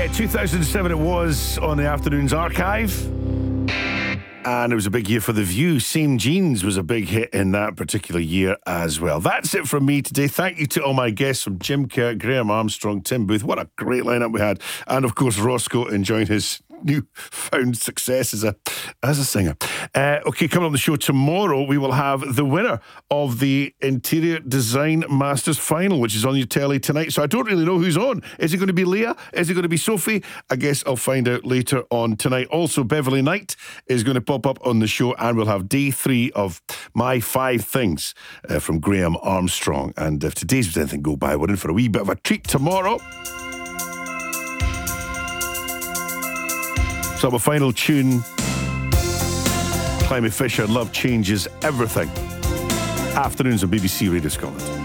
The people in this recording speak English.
2007 it was on the Afternoons Archive. And it was a big year for The View. Same Jeans was a big hit in that particular year as well. That's it from me today. Thank you to all my guests from Jim Kirk, Graham Armstrong, Tim Booth. What a great lineup we had. And of course, Roscoe enjoying his newfound success as a singer. Okay, coming on the show tomorrow, we will have the winner of the Interior Design Masters Final, which is on your telly tonight. So I don't really know who's on. Is it going to be Leah? Is it going to be Sophie? I guess I'll find out later on tonight. Also, Beverly Knight is going to pop up on the show, and we'll have day 3 of My 5 Things from Graham Armstrong. And if today's was anything go by, we're in for a wee bit of a treat tomorrow. So my final tune, Climie Fisher, Love Changes Everything. Afternoons on BBC Radio Scotland.